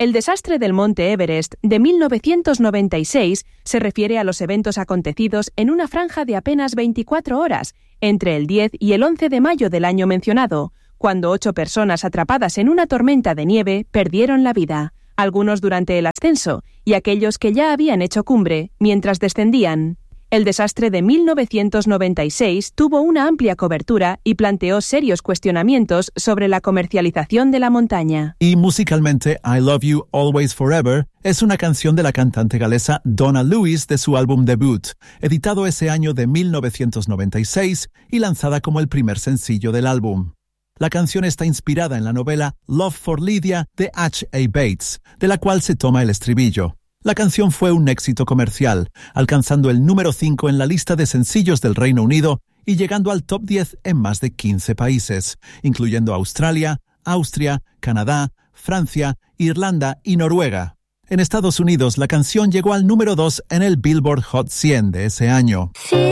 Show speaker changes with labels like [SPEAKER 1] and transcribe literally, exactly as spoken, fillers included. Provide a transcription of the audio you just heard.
[SPEAKER 1] El desastre del monte Everest de mil novecientos noventa y seis se refiere a los eventos acontecidos en una franja de apenas veinticuatro horas, entre el diez y el once de mayo del año mencionado, cuando ocho personas atrapadas en una tormenta de nieve perdieron la vida, algunos durante el ascenso y aquellos que ya habían hecho cumbre mientras descendían. El desastre de mil novecientos noventa y seis tuvo una amplia cobertura y planteó serios cuestionamientos sobre la comercialización de la montaña.
[SPEAKER 2] Y musicalmente, I Love You Always Forever es una canción de la cantante galesa Donna Lewis de su álbum debut, editado ese año de mil novecientos noventa y seis y lanzada como el primer sencillo del álbum. La canción está inspirada en la novela Love for Lydia de H A Bates, de la cual se toma el estribillo. La canción fue un éxito comercial, alcanzando el número cinco en la lista de sencillos del Reino Unido y llegando al top diez en más de quince países, incluyendo Australia, Austria, Canadá, Francia, Irlanda y Noruega. En Estados Unidos, la canción llegó al número dos en el Billboard Hot cien de ese año.
[SPEAKER 3] Sí.